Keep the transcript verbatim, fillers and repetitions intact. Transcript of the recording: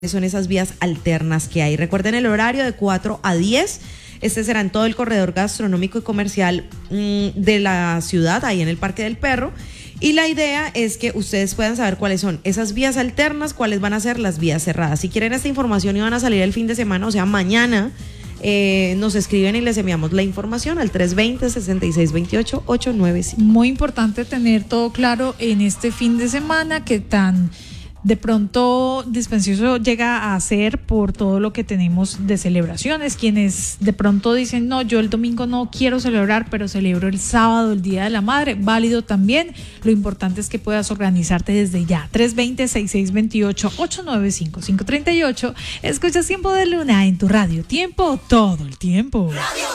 son esas vías alternas que hay. Recuerden el horario de cuatro a diez. Este será en todo el corredor gastronómico y comercial mmm, de la ciudad, ahí en el Parque del Perro. Y la idea es que ustedes puedan saber cuáles son esas vías alternas, cuáles van a ser las vías cerradas. Si quieren esta información y van a salir el fin de semana, o sea, mañana, eh, nos escriben y les enviamos la información al tres veinte, sesenta y seis veintiocho, ochocientos noventa y cinco. Muy importante tener todo claro en este fin de semana que tan de pronto dispendioso llega a ser por todo lo que tenemos de celebraciones. Quienes de pronto dicen, no, yo el domingo no quiero celebrar, pero celebro el sábado, el Día de la Madre, válido también. Lo importante es que puedas organizarte desde ya. tres veinte, sesenta y seis veintiocho, ochocientos noventa y cinco, quinientos treinta y ocho. Escuchas Tiempo de Luna en tu radio. Tiempo todo el tiempo.